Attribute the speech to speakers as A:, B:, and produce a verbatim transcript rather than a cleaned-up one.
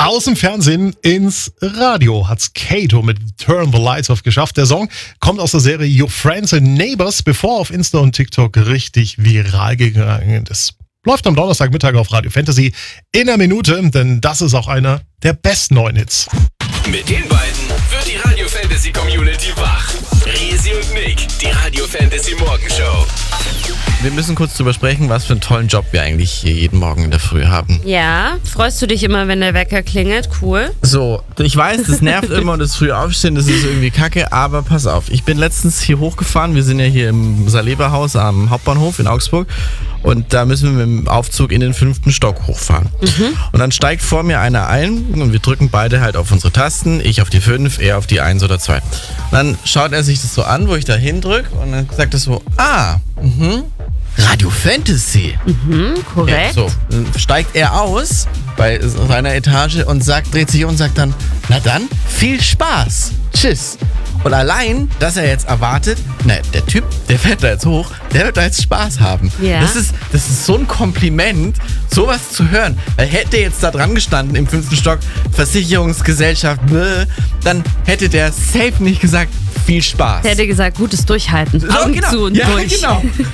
A: Aus dem Fernsehen ins Radio hat's Kato mit Turn the Lights Off geschafft. Der Song kommt aus der Serie Your Friends and Neighbors, bevor er auf Insta und TikTok richtig viral gegangen ist. Läuft am Donnerstagmittag auf Radio Fantasy in einer Minute, denn das ist auch einer der besten neuen Hits.
B: Mit den beiden wird die Radio Fantasy Community wach. Resi und Nick, die Radio Fantasy Morgenshow.
C: Wir müssen kurz drüber sprechen, was für einen tollen Job wir eigentlich hier jeden Morgen in der Früh haben.
D: Ja, freust du dich immer, wenn der Wecker klingelt? Cool.
C: So, ich weiß, das nervt immer und das frühe Aufstehen, das ist irgendwie kacke, aber pass auf. Ich bin letztens hier hochgefahren, wir sind ja hier im Saleberhaus am Hauptbahnhof in Augsburg und da müssen wir mit dem Aufzug in den fünften Stock hochfahren. Mhm. Und dann steigt vor mir einer ein und wir drücken beide halt auf unsere Tasten, ich auf die fünf, er auf die eins oder zwei. Und dann schaut er sich das so an, wo ich da hindrücke und dann sagt er so, ah, mhm. Radio Fantasy.
D: Mhm, korrekt.
C: Ja, so, dann steigt er aus bei seiner Etage und sagt, dreht sich um und sagt dann, na dann, viel Spaß. Tschüss. Und allein, dass er jetzt erwartet, na, der Typ, der fährt da jetzt hoch, der wird da jetzt Spaß haben.
D: Ja.
C: Das ist, das ist so ein Kompliment, sowas zu hören. Weil hätte er jetzt da dran gestanden im fünften Stock, Versicherungsgesellschaft, bläh, dann hätte der safe nicht gesagt, viel Spaß.
D: Der hätte gesagt, gutes Durchhalten.
C: So,
D: Augen
C: genau.
D: zu und
C: ja,
D: durch.
C: Genau.